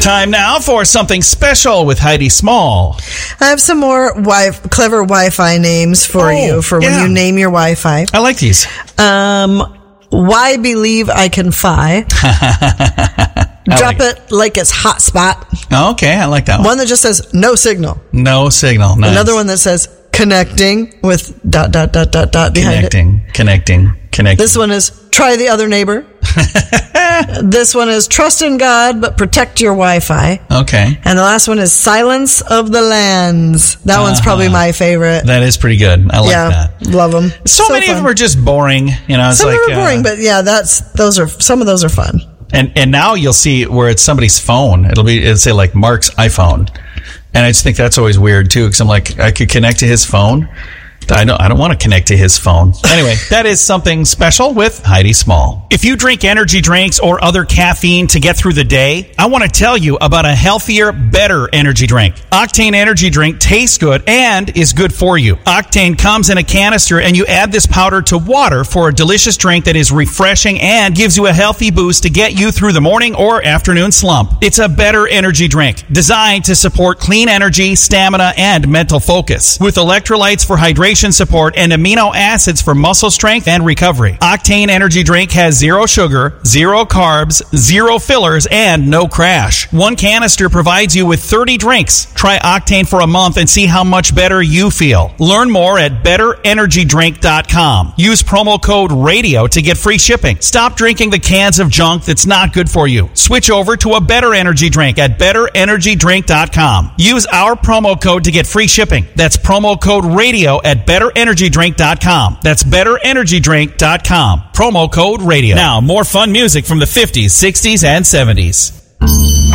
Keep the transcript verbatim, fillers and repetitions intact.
Time now for something special with Heidi Small. I have some more wi- clever Wi-Fi names for Oh, you for yeah. when you name your Wi-Fi. I like these. Um, why believe I can fi? Drop like it. it like it's hotspot. Oh, okay, I like that one. One that just says no signal. No signal. Nice. Another one that says connecting with dot dot dot dot dot behind it. Connecting, connecting, connecting. This one is try the other neighbor. This one is trust in God, but protect your Wi-Fi. Okay. And the last one is silence of the lands. That one's probably my favorite. That is pretty good. I like yeah, that. love them. So, many of them are just boring. You know, it's some like, of them are boring, uh, but yeah, that's those are some of those are fun. And and now you'll see where it's somebody's phone. It'll be it'll say like Mark's iPhone, and I just think that's always weird too. Because I'm like, I could connect to his phone. I don't. I don't want to connect to his phone. Anyway, that is something special with Heidi Small. If you drink energy drinks or other caffeine to get through the day, I want to tell you about a healthier, better energy drink. Octane Energy Drink tastes good and is good for you. Octane comes in a canister, and you add this powder to water for a delicious drink that is refreshing and gives you a healthy boost to get you through the morning or afternoon slump. It's a better energy drink designed to support clean energy, stamina, and mental focus. With electrolytes for hydration support and amino acids for muscle strength and recovery. Octane Energy Drink has zero sugar, zero carbs, zero fillers, and no crash. One canister provides you with thirty drinks. Try Octane for a month and see how much better you feel. Learn more at better energy drink dot com. Use promo code RADIO to get free shipping. Stop drinking the cans of junk that's not good for you. Switch over to a better energy drink at better energy drink dot com. Use our promo code to get free shipping. That's promo code RADIO at better energy drink dot com. That's better energy drink dot com. Promo code RADIO. Now, more fun music from the fifties, sixties, and seventies.